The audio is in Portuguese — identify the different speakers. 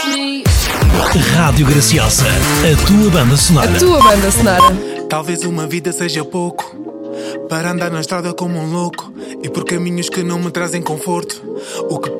Speaker 1: Rádio Graciosa, a tua banda sonora.
Speaker 2: A tua banda sonora.
Speaker 3: Talvez uma vida seja pouco para andar na estrada como um louco e por caminhos que não me trazem conforto. O que